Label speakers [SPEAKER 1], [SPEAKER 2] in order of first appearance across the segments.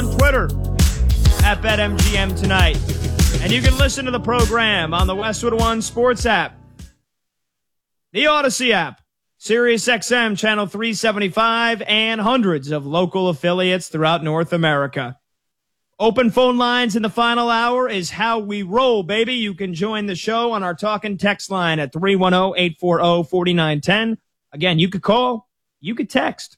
[SPEAKER 1] on Twitter at BetMGM tonight. And you can listen to the program on the Westwood One Sports app, the Odyssey app, Sirius XM Channel 375, and hundreds of local affiliates throughout North America. Open phone lines in the final hour is how we roll, baby. You can join the show on our talking text line at 310-840-4910. Again, you could call, you could text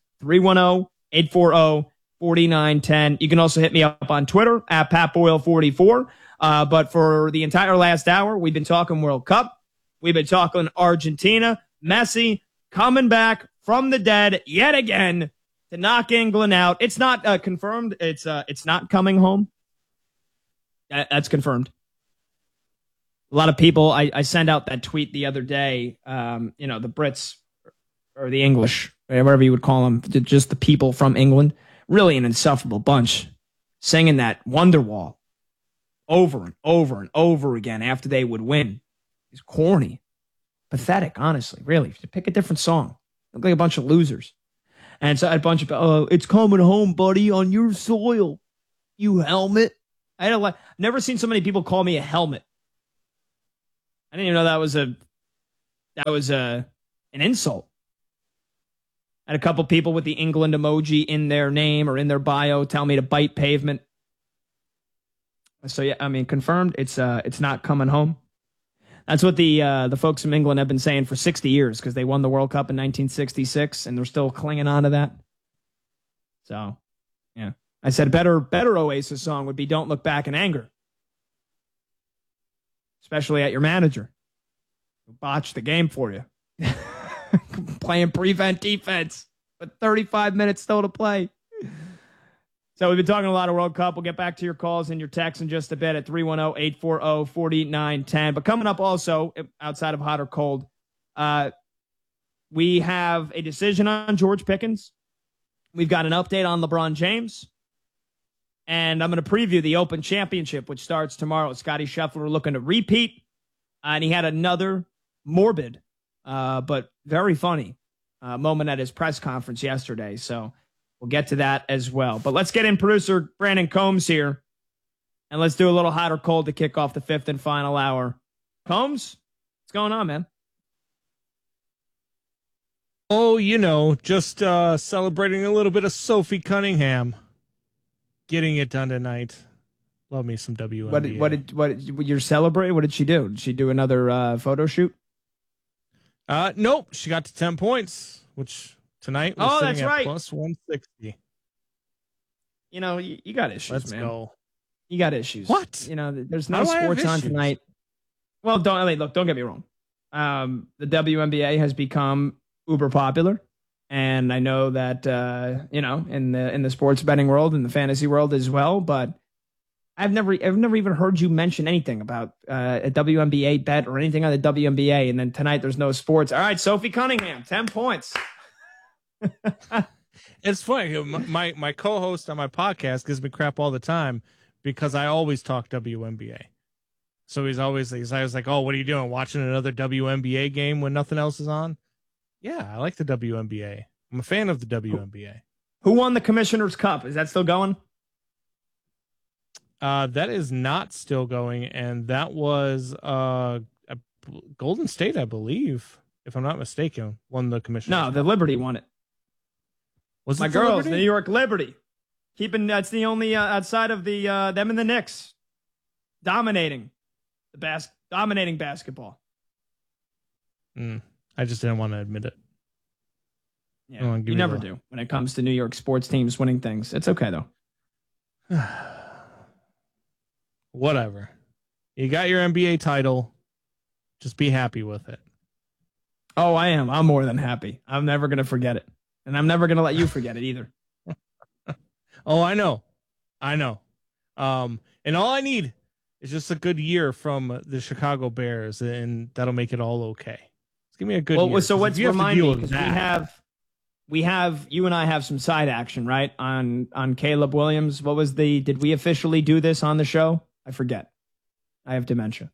[SPEAKER 1] 310-840-4910. You can also hit me up on Twitter at PatBoyle44. But for the entire last hour, we've been talking World Cup. We've been talking Argentina. Messi coming back from the dead yet again to knock England out. It's not confirmed. It's not coming home. That's confirmed. A lot of people, I sent out that tweet the other day, the Brits or the English, whatever you would call them, just the people from England, really an insufferable bunch, singing that Wonderwall over and over and over again after they would win. It's corny. Pathetic, honestly, really. If you pick a different song, look like a bunch of losers. And so a bunch of, it's coming home, buddy, on your soil, you helmet. I had never seen so many people call me a helmet. I didn't even know that was an insult. I had a couple people with the England emoji in their name or in their bio tell me to bite pavement. So yeah, I mean, confirmed. It's not coming home. That's what the folks from England have been saying for 60 years because they won the World Cup in 1966 and they're still clinging on to that. So, yeah. I said better Oasis song would be Don't Look Back in Anger. Especially at your manager who botched the game for you. Playing prevent defense with 35 minutes still to play. So we've been talking a lot of World Cup. We'll get back to your calls and your texts in just a bit at 310-840-4910. But coming up also, outside of hot or cold, we have a decision on George Pickens. We've got an update on LeBron James. And I'm going to preview the Open Championship, which starts tomorrow. Scottie Scheffler looking to repeat. And he had another morbid, but very funny moment at his press conference yesterday. So we'll get to that as well. But let's get in producer Brandon Combs here. And let's do a little hot or cold to kick off the fifth and final hour. Combs, what's going on, man?
[SPEAKER 2] Oh, just celebrating a little bit of Sophie Cunningham. Getting it done tonight. Love me some WNBA.
[SPEAKER 1] What you're celebrating? What did she do? Did she do another photo shoot?
[SPEAKER 2] Nope. She got to 10 points, which tonight was sitting at
[SPEAKER 1] right.
[SPEAKER 2] plus 160.
[SPEAKER 1] You got issues,
[SPEAKER 2] Let's
[SPEAKER 1] man.
[SPEAKER 2] Go.
[SPEAKER 1] You got issues.
[SPEAKER 2] What?
[SPEAKER 1] There's no sports on tonight. Well, don't get me wrong. The WNBA has become uber popular. And I know that, in the sports betting world and the fantasy world as well, but I've never even heard you mention anything about a WNBA bet or anything on the WNBA. And then tonight there's no sports. All right, Sophie Cunningham, 10 points.
[SPEAKER 2] It's funny. My co-host on my podcast gives me crap all the time because I always talk WNBA. So I was like, oh, what are you doing? Watching another WNBA game when nothing else is on? Yeah, I like the WNBA. I'm a fan of the WNBA.
[SPEAKER 1] Who won the Commissioner's Cup? Is that still going?
[SPEAKER 2] That is not still going, and that was Golden State, I believe, if I'm not mistaken, won the Commissioner's Cup.
[SPEAKER 1] No, the Liberty won it.
[SPEAKER 2] Was
[SPEAKER 1] my
[SPEAKER 2] it
[SPEAKER 1] girls,
[SPEAKER 2] the
[SPEAKER 1] New York Liberty, that's the only outside of the them and the Knicks, dominating basketball.
[SPEAKER 2] I just didn't want to admit it.
[SPEAKER 1] Yeah, you never do when it comes to New York sports teams winning things. It's okay, though.
[SPEAKER 2] Whatever. You got your NBA title. Just be happy with it.
[SPEAKER 1] Oh, I am. I'm more than happy. I'm never going to forget it. And I'm never going to let you forget it either.
[SPEAKER 2] Oh, I know. And all I need is just a good year from the Chicago Bears, and that'll make it all okay. Just give me a good year.
[SPEAKER 1] So what's remind me, because we have you and I have some side action, right? On Caleb Williams. Did we officially do this on the show? I forget. I have dementia.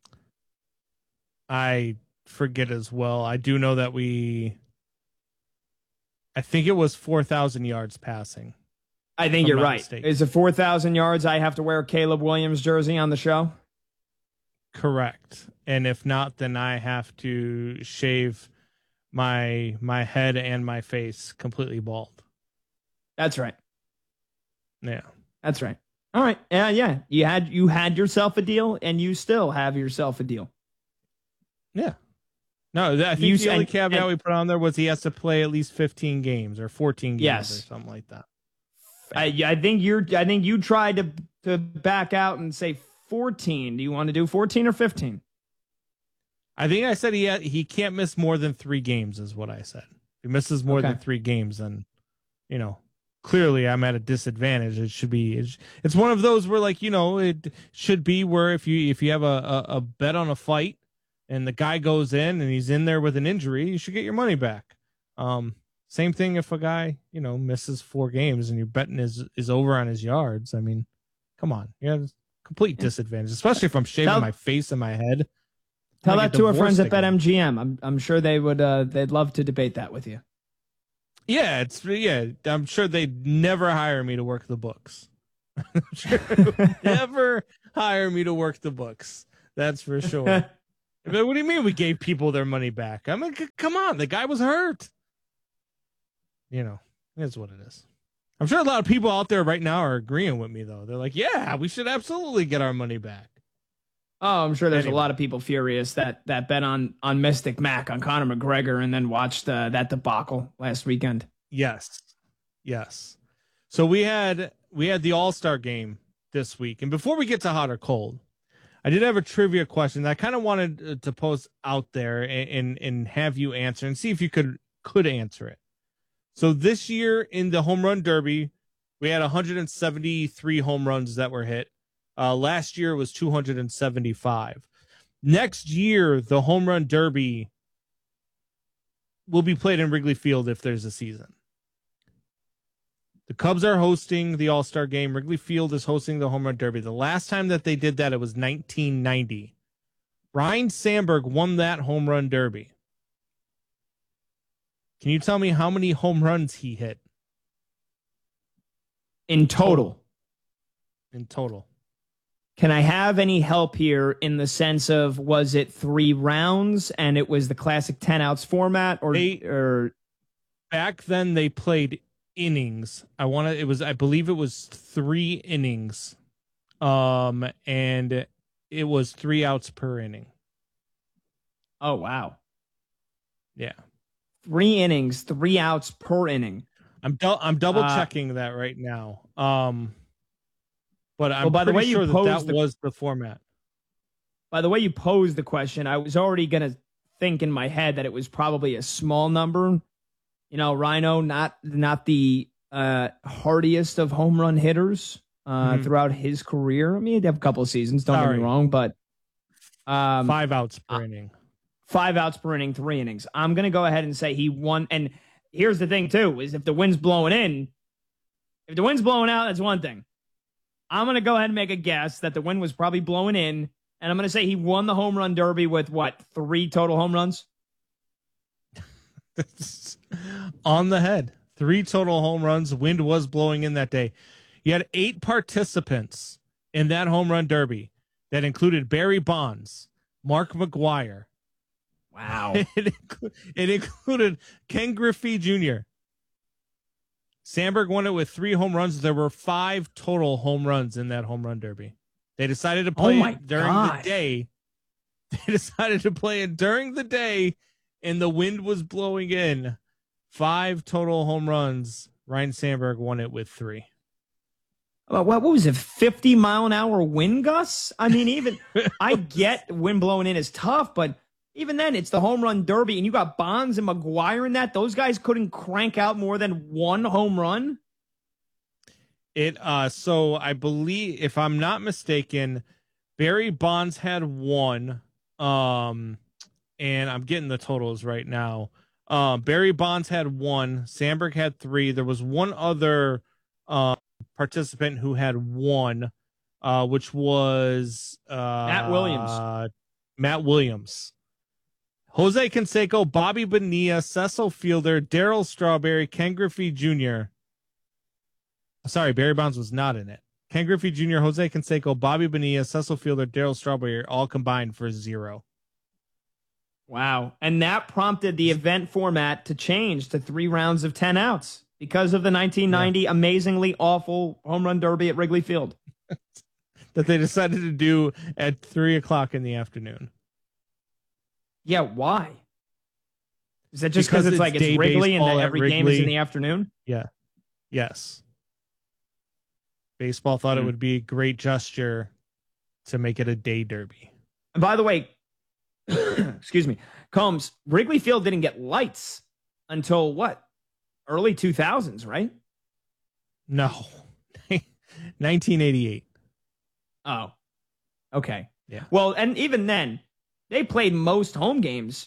[SPEAKER 2] I forget as well. I do know that I think it was 4,000 yards passing.
[SPEAKER 1] I think you're right.
[SPEAKER 2] Mistaken.
[SPEAKER 1] Is it 4,000 yards? I have to wear a Caleb Williams jersey on the show?
[SPEAKER 2] Correct. And if not, then I have to shave my head and my face completely bald.
[SPEAKER 1] That's right.
[SPEAKER 2] Yeah.
[SPEAKER 1] That's right. All right. Yeah. You had yourself a deal, and you still have yourself a deal.
[SPEAKER 2] Yeah. No, I think the only caveat we put on there was he has to play at least 15 games or 14 games or something like that.
[SPEAKER 1] I think you tried to back out and say 14. Do you want to do 14 or 15?
[SPEAKER 2] I think I said he can't miss more than 3 games is what I said. If he misses more than 3 games, then, clearly I'm at a disadvantage. It should be, it's one of those where, like, it should be where if you have a bet on a fight and the guy goes in and he's in there with an injury, you should get your money back. Same thing if a guy, misses 4 games and your betting is over on his yards. I mean, come on. You have complete disadvantage, especially if I'm shaving my face and my head.
[SPEAKER 1] Tell that to our friends at BetMGM. I'm sure they would they'd love to debate that with you.
[SPEAKER 2] Yeah, I'm sure they'd never hire me to work the books. I'm sure they would never hire me to work the books. That's for sure. But what do you mean we gave people their money back? I mean, come on, the guy was hurt. It's what it is. I'm sure a lot of people out there right now are agreeing with me, though. They're like, yeah, we should absolutely get our money back.
[SPEAKER 1] Oh, I'm sure there's a lot of people furious that bet on Mystic Mac, on Conor McGregor, and then watched that debacle last weekend.
[SPEAKER 2] Yes. So we had the All-Star game this week. And before we get to hot or cold, I did have a trivia question that I kind of wanted to post out there and have you answer and see if you could answer it. So this year in the Home Run Derby, we had 173 home runs that were hit. Last year was 275. Next year, the Home Run Derby will be played in Wrigley Field if there's a season. The Cubs are hosting the All-Star game. Wrigley Field is hosting the Home Run Derby. The last time that they did that, it was 1990. Ryne Sandberg won that Home Run Derby. Can you tell me how many home runs he hit?
[SPEAKER 1] In total. Can I have any help here in the sense of, was it 3 rounds and it was the classic 10 outs format, or
[SPEAKER 2] back then they played innings? I believe it was 3 innings. And it was 3 outs per inning.
[SPEAKER 1] Oh, wow.
[SPEAKER 2] Yeah.
[SPEAKER 1] 3 innings, 3 outs per inning.
[SPEAKER 2] I'm double checking that right now. But I'm pretty sure that was the format.
[SPEAKER 1] By the way you posed the question, I was already going to think in my head that it was probably a small number. Rhino, not the hardiest of home run hitters throughout his career. I mean, he'd have a couple of seasons, don't get me wrong, but
[SPEAKER 2] 5 outs per inning.
[SPEAKER 1] 5 outs per inning, 3 innings. I'm going to go ahead and say he won. And here's the thing, too, is if the wind's blowing in, if the wind's blowing out, that's one thing. I'm going to go ahead and make a guess that the wind was probably blowing in, and I'm going to say he won the Home Run Derby with, 3 total home runs?
[SPEAKER 2] On the head. 3 total home runs. Wind was blowing in that day. You had 8 participants in that Home Run Derby that included Barry Bonds, Mark McGwire.
[SPEAKER 1] Wow.
[SPEAKER 2] It included Ken Griffey Jr. Sandberg won it with 3 home runs. There were 5 total home runs in that Home Run Derby. They decided to play it during the day. They decided to play it during the day, and the wind was blowing in. 5 total home runs. Ryne Sandberg won it with 3.
[SPEAKER 1] What was it, 50-mile-an-hour wind gusts? I mean, even I get wind blowing in is tough, but even then, it's the Home Run Derby, and you got Bonds and McGwire in that. Those guys couldn't crank out more than 1 home run.
[SPEAKER 2] So I believe, if I'm not mistaken, Barry Bonds had 1. And I'm getting the totals right now. Barry Bonds had 1. Sandberg had 3. There was one other participant who had 1, which was Matt Williams. Jose Canseco, Bobby Bonilla, Cecil Fielder, Darryl Strawberry, Ken Griffey Jr. Sorry, Barry Bonds was not in it. Ken Griffey Jr., Jose Canseco, Bobby Bonilla, Cecil Fielder, Darryl Strawberry all combined for 0.
[SPEAKER 1] Wow. And that prompted the event format to change to 3 rounds of 10 outs because of the 1990 amazingly awful home run derby at Wrigley Field.
[SPEAKER 2] That they decided to do at 3:00 in the afternoon.
[SPEAKER 1] Yeah, why? Is that just because it's like it's Wrigley and every game is in the afternoon?
[SPEAKER 2] Yeah. Yes. Baseball thought it would be a great gesture to make it a day derby.
[SPEAKER 1] And by the way, excuse me, Combs, Wrigley Field didn't get lights until what? Early 2000s, right?
[SPEAKER 2] No. 1988.
[SPEAKER 1] Oh, okay.
[SPEAKER 2] Yeah.
[SPEAKER 1] Well, and even then, they played most home games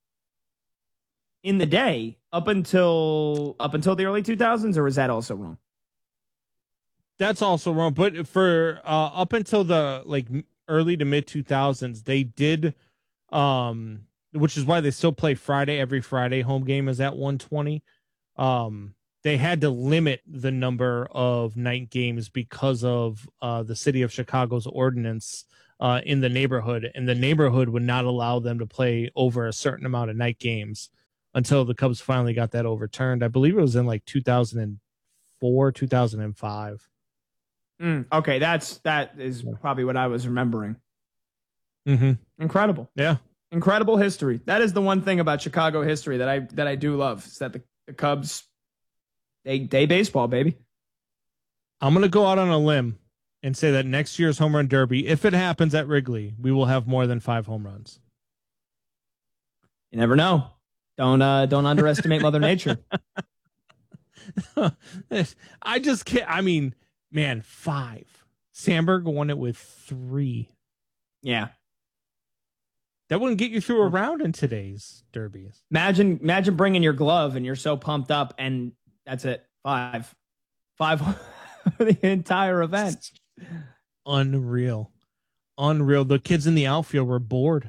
[SPEAKER 1] in the day up until the early 2000s, or is that also wrong?
[SPEAKER 2] That's also wrong. But for up until the early to mid 2000s, they did, which is why they still play Friday. Every Friday home game is at 1:20. They had to limit the number of night games because of the city of Chicago's ordinance in the neighborhood, and the neighborhood would not allow them to play over a certain amount of night games until the Cubs finally got that overturned. I believe it was in 2004, 2005.
[SPEAKER 1] Okay, that is probably what I was remembering.
[SPEAKER 2] Mm-hmm.
[SPEAKER 1] Incredible.
[SPEAKER 2] Yeah.
[SPEAKER 1] Incredible history. That is the one thing about Chicago history that I do love, is that the Cubs, they baseball, baby.
[SPEAKER 2] I'm going to go out on a limb and say that next year's home run derby, if it happens at Wrigley, we will have more than 5 home runs.
[SPEAKER 1] You never know. Don't underestimate Mother Nature.
[SPEAKER 2] I just can't. I mean, man, 5. Sandberg won it with 3.
[SPEAKER 1] Yeah.
[SPEAKER 2] That wouldn't get you through a round in today's derbies.
[SPEAKER 1] Imagine bringing your glove and you're so pumped up and that's it. 5 for the entire event.
[SPEAKER 2] Unreal. The kids in the outfield were bored.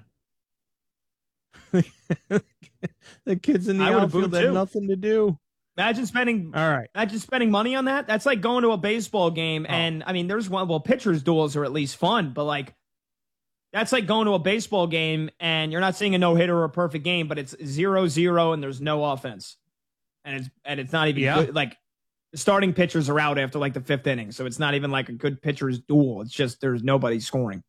[SPEAKER 2] The kids in the outfield had nothing to do.
[SPEAKER 1] Imagine spending money on that. That's like going to a baseball game, and I mean, there's one. Well, pitchers' duels are at least fun, but that's like going to a baseball game and you're not seeing a no hitter or a perfect game, but it's 0-0 and there's no offense, and it's not even good. The starting pitchers are out after the 5th inning, so it's not even like a good pitcher's duel. It's just there's nobody scoring.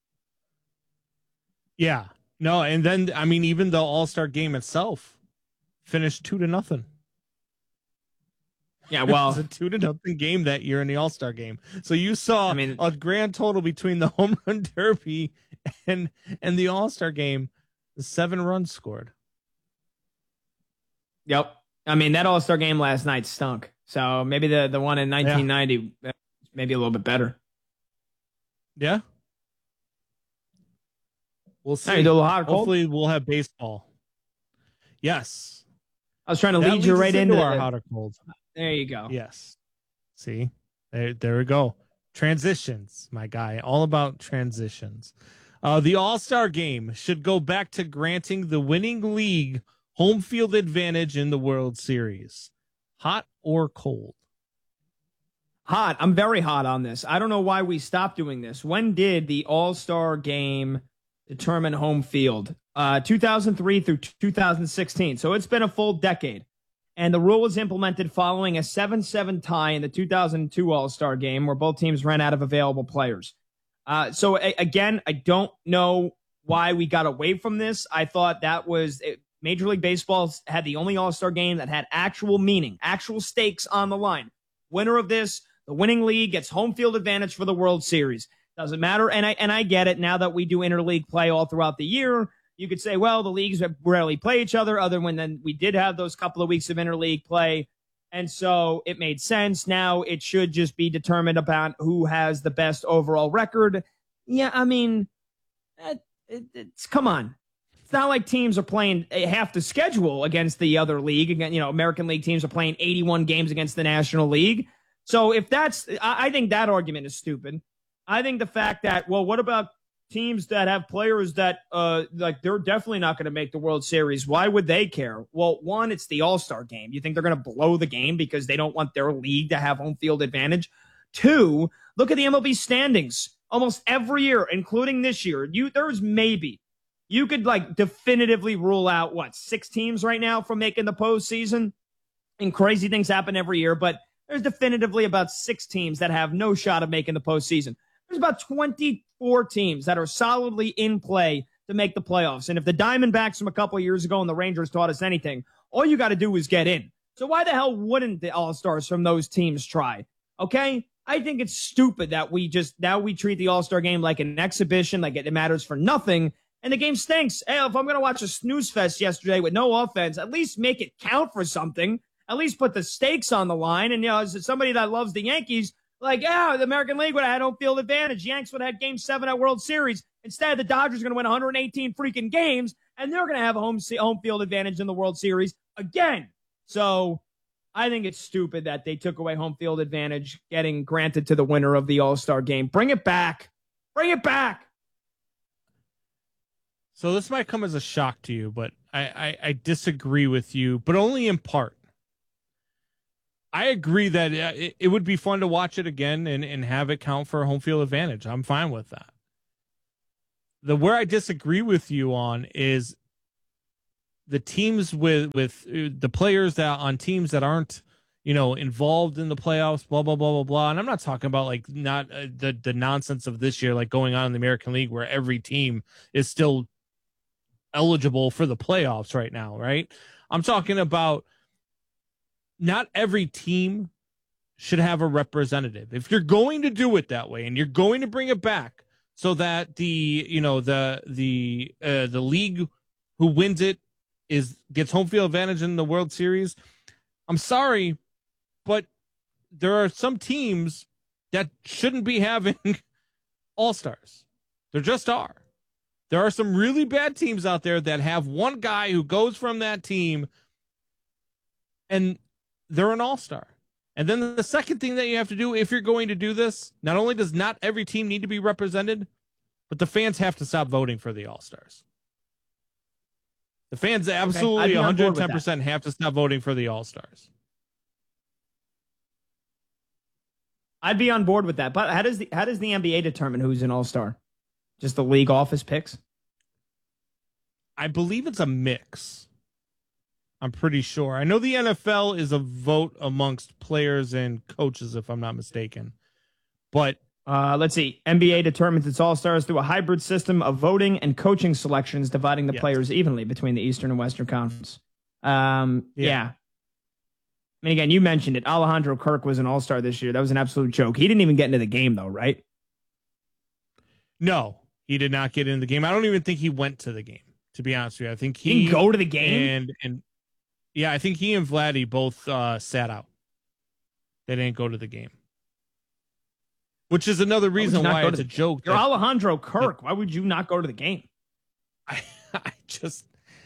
[SPEAKER 2] Yeah, no, and then I mean, even the All-Star game itself finished 2-0.
[SPEAKER 1] Yeah, well,
[SPEAKER 2] it was a 2-0 game that year in the All-Star game. So you saw a grand total between the home run derby and the All-Star game, 7 runs scored.
[SPEAKER 1] Yep. I mean, that All-Star game last night stunk. So maybe the one in 1990 maybe a little bit better.
[SPEAKER 2] Yeah. We'll see.
[SPEAKER 1] Hey,
[SPEAKER 2] hopefully we'll have baseball. Yes.
[SPEAKER 1] I was trying to lead you right into
[SPEAKER 2] our hot or cold.
[SPEAKER 1] There you go.
[SPEAKER 2] Yes. See, there we go. Transitions, my guy. All about transitions. The All-Star game should go back to granting the winning league home field advantage in the World Series. Hot or cold?
[SPEAKER 1] Hot. I'm very hot on this. I don't know why we stopped doing this. When did the All-Star game determine home field? 2003 through 2016. So it's been a full decade. And the rule was implemented following a 7-7 tie in the 2002 All-Star game where both teams ran out of available players. So again, I don't know why we got away from this. I thought that was Major League Baseball had the only All-Star game that had actual meaning, actual stakes on the line. Winner of this, the winning league gets home field advantage for the World Series. Doesn't matter. And I get it now that we do interleague play all throughout the year. You could say, well, the leagues rarely play each other other when then we did have those couple of weeks of interleague play. And so it made sense. Now it should just be determined about who has the best overall record. Yeah, I mean, come on. It's not like teams are playing half the schedule against the other league. Again, American League teams are playing 81 games against the National League. So if I think that argument is stupid. I think the fact that, well, what about teams that have players that like they're definitely not going to make the World Series. Why would they care? Well, one, it's the All-Star game. You think they're going to blow the game because they don't want their league to have home field advantage? Two, look at the MLB standings. Almost every year, including this year, there's maybe you could like definitively rule out 6 teams right now from making the postseason. And crazy things happen every year, but there's definitively about 6 teams that have no shot of making the postseason. There's about 24 teams that are solidly in play to make the playoffs. And if the Diamondbacks from a couple of years ago and the Rangers taught us anything, all you got to do is get in. So why the hell wouldn't the All-Stars from those teams try? Okay? I think it's stupid that we treat the All-Star game like an exhibition, like it matters for nothing, and the game stinks. Hey, if I'm going to watch a snooze fest yesterday with no offense, at least make it count for something. At least put the stakes on the line. And, as somebody that loves the Yankees, the American League would have had home field advantage. Yanks would have had Game 7 at World Series. Instead, the Dodgers are going to win 118 freaking games, and they're going to have a home field advantage in the World Series again. So I think it's stupid that they took away home field advantage, getting granted to the winner of the All-Star game. Bring it back. Bring it back.
[SPEAKER 2] So this might come as a shock to you, but I disagree with you, but only in part. I agree that it would be fun to watch it again and have it count for a home field advantage. I'm fine with that. Where I disagree with you on is the teams with the players that on teams that aren't, involved in the playoffs, blah, blah, blah, blah, blah. And I'm not talking about not the nonsense of this year, going on in the American League where every team is still eligible for the playoffs right now. Right. I'm talking about not every team should have a representative. If you're going to do it that way and you're going to bring it back so that the league who wins it gets home field advantage in the World Series, I'm sorry, but there are some teams that shouldn't be having all-stars. There just are. There are some really bad teams out there that have one guy who goes from that team and they're an all-star. And then the second thing that you have to do if you're going to do this, not only does not every team need to be represented, but the fans have to stop voting for the all-stars. The fans absolutely 110% have to stop voting for the all-stars.
[SPEAKER 1] I'd be on board with that. But how does the NBA determine who's an all-star? Just the league office picks?
[SPEAKER 2] I believe it's a mix. I'm pretty sure. I know the NFL is a vote amongst players and coaches, if I'm not mistaken. But
[SPEAKER 1] let's see. NBA determines its all-stars through a hybrid system of voting and coaching selections, dividing the players evenly between the Eastern and Western Conference. Yeah. I mean, again, you mentioned it. Alejandro Kirk was an all-star this year. That was an absolute joke. He didn't even get into the game, though, right?
[SPEAKER 2] No, he did not get into the game. I don't even think he went to the game, to be honest with you. I think he
[SPEAKER 1] didn't go to the game?
[SPEAKER 2] And yeah, I think he and Vladdy both sat out. They didn't go to the game. Which is another reason why it's a joke.
[SPEAKER 1] You're Alejandro Kirk. Why would you not go to the game?
[SPEAKER 2] I don't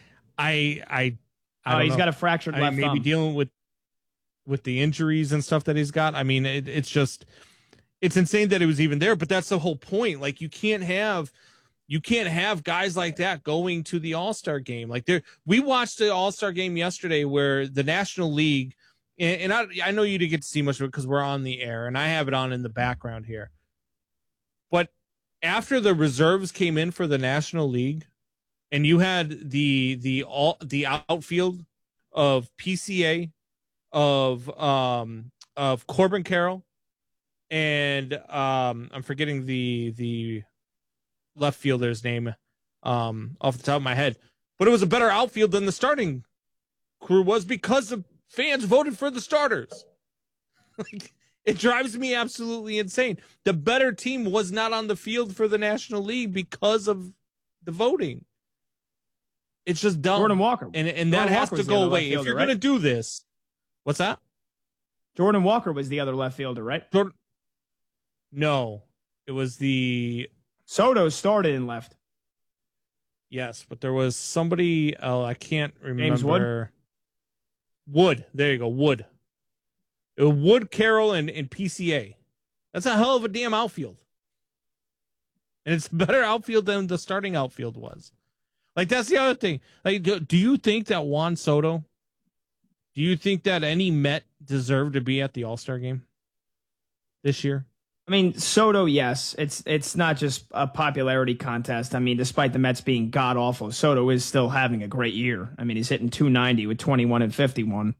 [SPEAKER 1] he's
[SPEAKER 2] know.
[SPEAKER 1] Got a fractured left thumb.
[SPEAKER 2] Maybe dealing with the injuries and stuff that he's got. I mean, it's insane that it was even there, but that's the whole point. You can't have guys like that going to the All-Star game. We watched the All-Star game yesterday where the National League, and I know you didn't get to see much of it because we're on the air and I have it on in the background here. But after the reserves came in for the National League and you had the outfield of PCA, of Corbin Carroll, and I'm forgetting the left fielder's name off the top of my head, but it was a better outfield than the starting crew was because the fans voted for the starters. It drives me absolutely insane. The better team was not on the field for the National League because of the voting. It's just dumb.
[SPEAKER 1] Jordan Walker.
[SPEAKER 2] And that has to go away. If you're going to do this, what's that?
[SPEAKER 1] Jordan Walker was the other left fielder, right?
[SPEAKER 2] No, it was the
[SPEAKER 1] Soto started and left.
[SPEAKER 2] Yes, but there was somebody else. I can't remember.
[SPEAKER 1] James Wood?
[SPEAKER 2] Wood. There you go. Wood. It was Wood, Carroll, and PCA. That's a hell of a damn outfield. And it's better outfield than the starting outfield was. Like, that's the other thing. Like, do you think that Juan Soto, do you think that any Met deserved to be at the All-Star game this year?
[SPEAKER 1] I mean, Soto, yes. It's not just a popularity contest. I mean, despite the Mets being god-awful, Soto is still having a great year. I mean, he's hitting 290 with 21 and 51.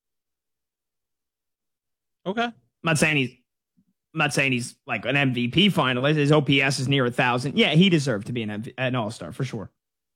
[SPEAKER 2] Okay.
[SPEAKER 1] I'm not saying he's like an MVP finalist. His OPS is near 1,000. Yeah, he deserved to be an All-Star for sure.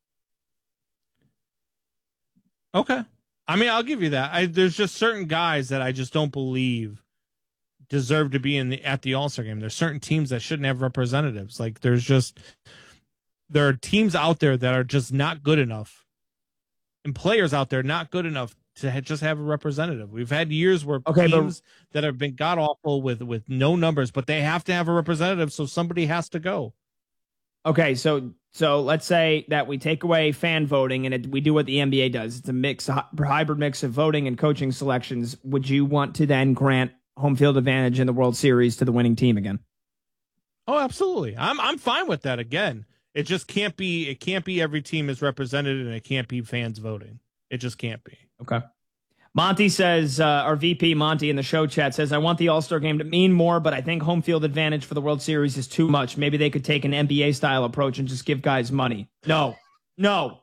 [SPEAKER 2] Okay. I mean, I'll give you that. There's just certain guys that I just don't believe deserve to be at the All-Star game. There's certain teams that shouldn't have representatives. Like, there are teams out there that are just not good enough, and players out there not good enough to just have a representative. We've had years where teams that have been god awful with no numbers, but they have to have a representative, so somebody has to go.
[SPEAKER 1] Okay, so let's say that we take away fan voting and we do what the NBA does. It's a hybrid mix of voting and coaching selections. Would you want to then grant home field advantage in the World Series to the winning team again?
[SPEAKER 2] Oh, absolutely. I'm fine with that again. It just can't be. It can't be every team is represented, and it can't be fans voting. It just can't be.
[SPEAKER 1] Okay. Monty says, our VP Monty in the show chat says, I want the All-Star game to mean more, but I think home field advantage for the World Series is too much. Maybe they could take an NBA style approach and just give guys money. No. Well,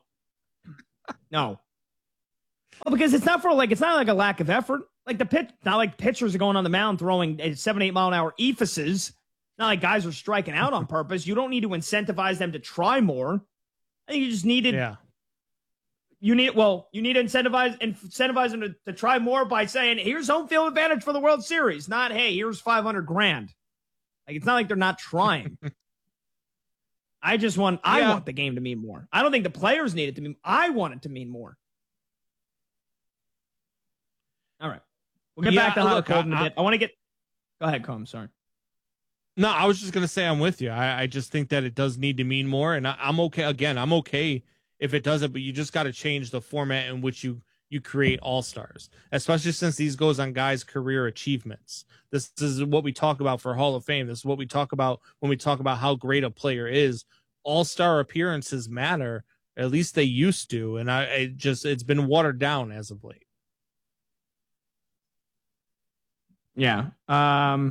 [SPEAKER 1] because it's not like a lack of effort. Like not like pitchers are going on the mound throwing 7-8 mile an hour epheses. Not like guys are striking out on purpose. You don't need to incentivize them to try more. I think you just needed. Yeah. You need to incentivize them to try more by saying, here's home field advantage for the World Series. Not, hey, here's $500,000. Like, it's not like they're not trying. I want the game to mean more. I don't think the players need it to mean. I want it to mean more. All right. We'll get back to hot or cold in a bit. I want to get. Go ahead, Combs. Sorry.
[SPEAKER 2] No, I was just going to say I'm with you. I just think that it does need to mean more, and I'm okay. Again, I'm okay if it doesn't, but you just got to change the format in which you create all-stars, especially since these goes on guys' career achievements. This is what we talk about for Hall of Fame. This is what we talk about when we talk about how great a player is. All-star appearances matter, at least they used to, and it's been watered down as of late.
[SPEAKER 1] Yeah. All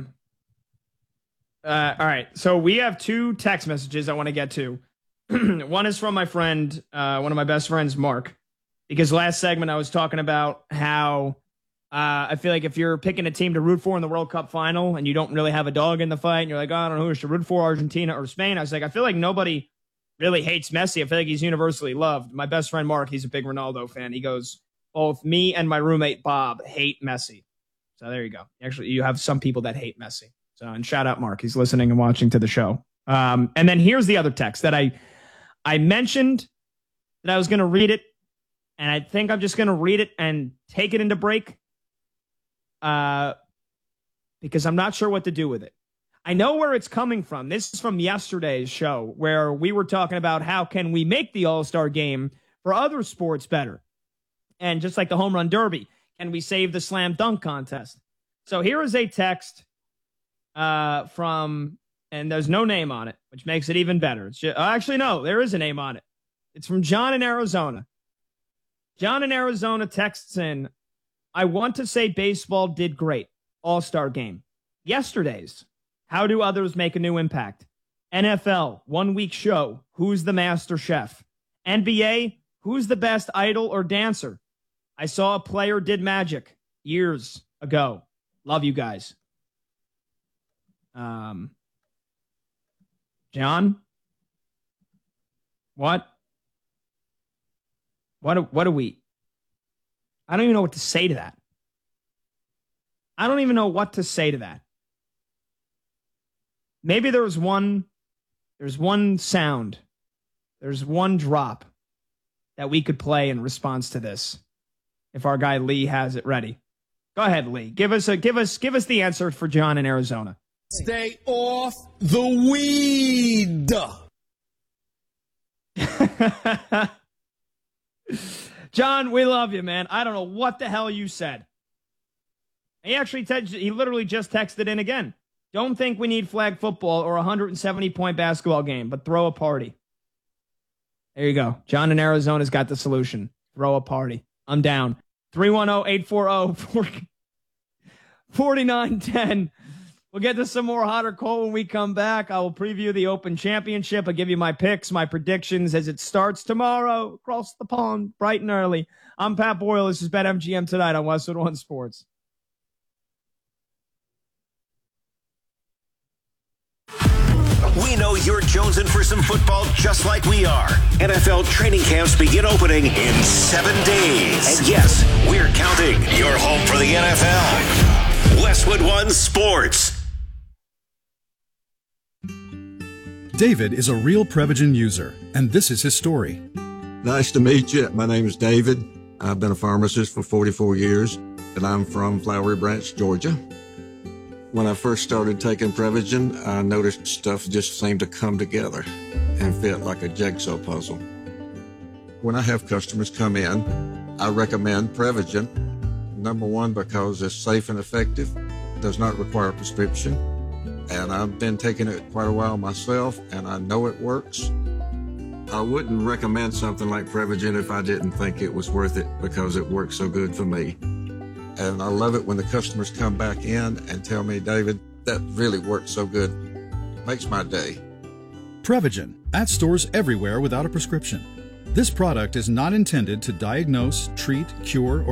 [SPEAKER 1] right. So we have two text messages I want to get to. One is from my friend, one of my best friends, Mark, because last segment I was talking about how I feel like if you're picking a team to root for in the World Cup final and you don't really have a dog in the fight and you're like, oh, I don't know who I should root for, Argentina or Spain. I was like, I feel like nobody really hates Messi. I feel like he's universally loved. My best friend, Mark, he's a big Ronaldo fan. He goes, both me and my roommate, Bob, hate Messi. So there you go. Actually, you have some people that hate Messi. So, and shout out Mark. He's listening and watching to the show. And then here's the other text that I mentioned that I was going to read it. And I think I'm just going to read it and take it into break. Because I'm not sure what to do with it. I know where it's coming from. This is from yesterday's show where we were talking about how can we make the All-Star game for other sports better. And just like the home run derby, can we save the slam dunk contest? So here is a text from, and there's no name on it, which makes it even better. It's just, actually, no, there is a name on it. It's from John in Arizona. John in Arizona texts in, I want to say baseball did great. All-Star game. Yesterday's. How do others make a new impact? NFL, 1 week show. Who's the master chef? NBA, who's the best idol or dancer? I saw a player did magic years ago. Love you guys. John? What? What do we? I don't even know what to say to that. I don't even know what to say to that. Maybe there's one sound. There's one drop that we could play in response to this. If our guy Lee has it ready. Go ahead, Lee. Give us the answer for John in Arizona.
[SPEAKER 3] Stay off the weed.
[SPEAKER 1] John, we love you, man. I don't know what the hell you said. He literally just texted in again. Don't think we need flag football or a 170-point basketball game, but throw a party. There you go. John in Arizona's got the solution. Throw a party. I'm down. 310-840-4910. We'll get to some more hot or cold when we come back. I will preview the Open Championship. I'll give you my picks, my predictions as it starts tomorrow across the pond, bright and early. I'm Pat Boyle. This is BetMGM Tonight on Westwood One Sports.
[SPEAKER 4] We know you're jonesing for some football just like we are. NFL training camps begin opening in 7 days. And yes, we're counting. You're home for the NFL. Westwood One Sports.
[SPEAKER 5] David is a real Prevagen user, and this is his story.
[SPEAKER 6] Nice to meet you. My name is David. I've been a pharmacist for 44 years, and I'm from Flowery Branch, Georgia. When I first started taking Prevagen, I noticed stuff just seemed to come together and fit like a jigsaw puzzle. When I have customers come in, I recommend Prevagen. Number one, because it's safe and effective, does not require a prescription, and I've been taking it quite a while myself, and I know it works. I wouldn't recommend something like Prevagen if I didn't think it was worth it because it works so good for me. And I love it when the customers come back in and tell me, David, that really worked so good. Makes my day.
[SPEAKER 5] Prevagen, at stores everywhere without a prescription. This product is not intended to diagnose, treat, cure, or